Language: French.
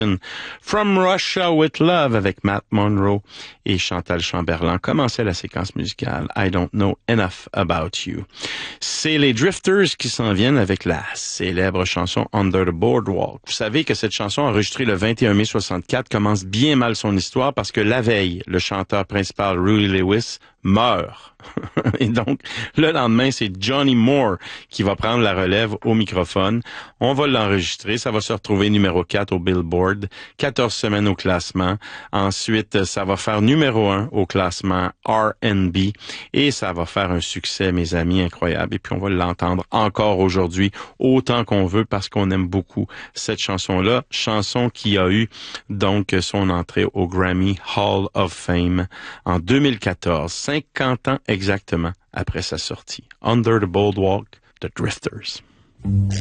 From Russia with Love avec Matt Monro et Chantal Chamberlain commençait la séquence musicale I Don't Know Enough About You. C'est les Drifters qui s'en viennent avec la célèbre chanson Under the Boardwalk. Vous savez que cette chanson enregistrée le 21 mai 64 commence bien mal son histoire parce que la veille, le chanteur principal Huey Lewis meurt. Et donc, le lendemain, c'est Johnny Moore qui va prendre la relève au microphone. On va l'enregistrer. Ça va se retrouver numéro 4 au Billboard, 14 semaines au classement. Ensuite, ça va faire numéro 1 au classement R&B et ça va faire un succès, mes amis, incroyable. Et puis, on va l'entendre encore aujourd'hui autant qu'on veut parce qu'on aime beaucoup cette chanson-là. Chanson qui a eu donc son entrée au Grammy Hall of Fame en 2014, 50 ans exactement après sa sortie. Under the Boardwalk, The Drifters.